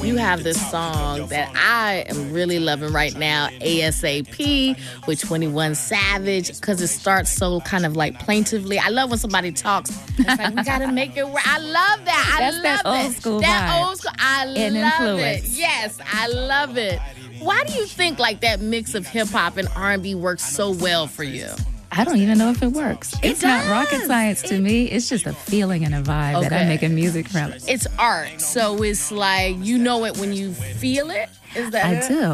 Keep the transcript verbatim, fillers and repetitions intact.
you have this song that I am really loving right now, A S A P with twenty-one Savage, because it starts so kind of like plaintively. I love when somebody talks. It's like, we got to make it work. I love that. I That's love that it. old school That vibe. old school. I And love influence. it. Yes, I love it. Why do you think like that mix of hip hop and R and B works so well for you? I don't even know if it works. It It's not does. rocket science to me. It's just a feeling and a vibe that Okay. I'm making music from. It's art, so it's like you know it when you feel it. Is that I it? do.